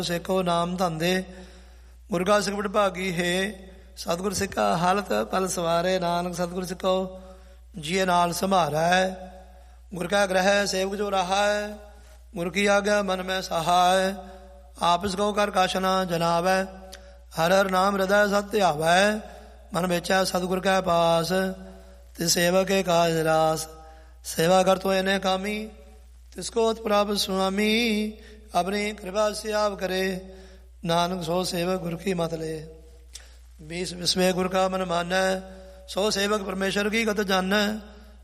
ਸੇਖੋ ਨਾਮ ਧੰਦੇ ਗੁਰ ਕਾ ਸਿੱਖ ਵਡਭਾਗੀ ਹੈ। ਸਤਿਗੁਰ ਸਿੱਖਾ ਹਾਲਤ ਪਲ ਸਵਾਰੇ, ਨਾਨਕ ਸਤਿਗੁਰ ਸਿੱਖੋ ਜੀਏ ਨਾਲ ਸੰਭਾਰੈ। ਗੁਰ ਕਾ ਗ੍ਰਹਿ ਸੇਵਕ ਜੋ ਰਹਾ ਹੈ, ਗੁਰ ਕੀ ਆਗਿਆ ਮਨ ਮੈਂ ਸਹਾਇ। ਆਪਸ ਕੋ ਕਰ ਕਛ ਨ ਜਨਾਵੈ, ਹਰ ਹਰ ਨਾਮ ਹਿਰਦੈ ਸਤਿ ਧਿਆਵੈ। ਮਨ ਵੇਚੈ ਸਤਿਗੁਰ ਕੈ ਪਾਸ, ਤਿਸ ਸੇਵਕ ਕੇ ਕਾਜ ਰਾਸ। ਸੇਵਾ ਕਰ ਤੋ ਇਹਨੇ ਕਾਮੀ, ਤਿਸ ਕੋ ਪ੍ਰਾਪਤ ਸੁਆਮੀ। ਆਪਣੀ ਕਿਰਪਾ ਸੇ ਆਪ ਕਰੇ, ਨਾਨਕ ਸੋ ਸੇਵਕ ਗੁਰ ਕੀ ਮਤ ਲੈ। बीस विस्मय गुर का मन मानੈ, सो सेवक परमेश्वर की गत जानੈ।